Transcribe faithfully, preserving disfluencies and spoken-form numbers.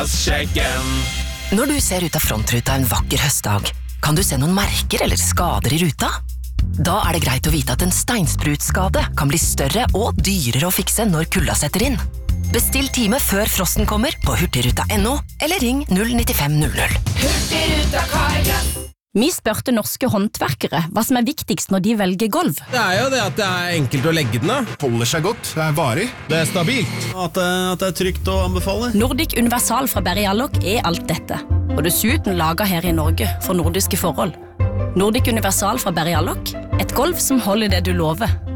fredagssjekken. Når du ser ut av frontruta en vakker høstdag, kan du se noen merker eller skader i ruta? Da er det greit å vite at en steinsprutskade kan bli større og dyrere å fikse når kulda setter inn. Bestill time før frosten kommer på hurtigruta punktum no, eller ring null nitten fem null null. Hurtigruta Carglass. Vi spørte norske håndverkere hva som er viktigst når de velger gulv. Det er jo det at det er enkelt å legge den da. Holder seg godt, det er varig, det er stabilt. At det, at det er trygt å anbefale. Nordic Universal fra Berryalloc er alt dette. Og dessuten laget her i Norge for nordiske forhold. Nordic Universal fra Berryalloc, et gulv som holder det du lover.